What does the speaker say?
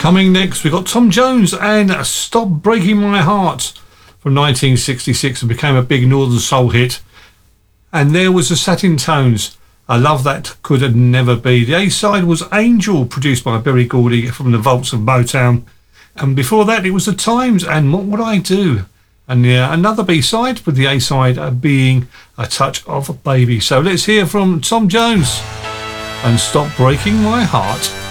Coming next, we've got Tom Jones and Stop Breaking My Heart from 1966 and became a big Northern Soul hit. And there was the Satin Tones, A Love That Could Never Be. The A-side was Angel, produced by Berry Gordy from the vaults of Motown. And before that, it was The Times and What Would I Do? And another B-side, with the A-side being A Touch of Baby. So let's hear from Tom Jones and Stop Breaking My Heart.